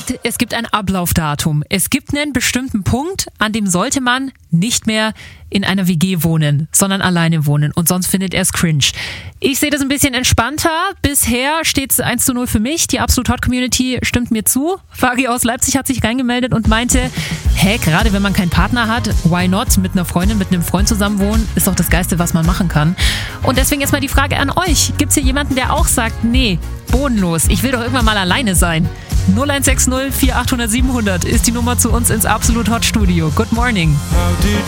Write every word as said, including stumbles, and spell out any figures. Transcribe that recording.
sagt, es gibt ein Ablaufdatum. Es gibt einen bestimmten Punkt, an dem sollte man nicht mehr in einer W G wohnen, sondern alleine wohnen. Und sonst findet er es cringe. Ich sehe das ein bisschen entspannter. Bisher steht es eins zu null für mich. Die Absolut Hot Community stimmt mir zu. Fagi aus Leipzig hat sich reingemeldet und meinte, hä, gerade wenn man keinen Partner hat, why not? Mit einer Freundin, mit einem Freund zusammen wohnen, ist doch das Geilste, was man machen kann. Und deswegen jetzt mal die Frage an euch. Gibt es hier jemanden, der auch sagt, nee, bodenlos, ich will doch irgendwann mal alleine sein? null eins sechs null vier acht null null sieben null null ist die Nummer zu uns ins Absolut Hot Studio. Good morning.